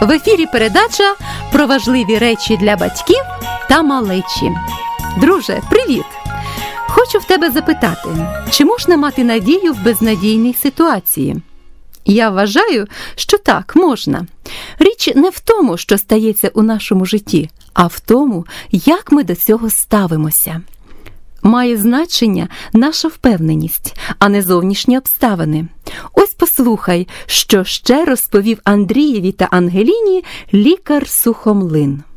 В ефірі передача про важливі речі для батьків та малечі. Друже, привіт! Хочу в тебе запитати, чи можна мати надію в безнадійній ситуації? Я вважаю, що так, можна. Річ не в тому, що стається у нашому житті, а в тому, як ми до цього ставимося. Має значення наша впевненість, а не зовнішні обставини. Ось послухай, що ще розповів Андрієві та Ангеліні лікар Сухомлин.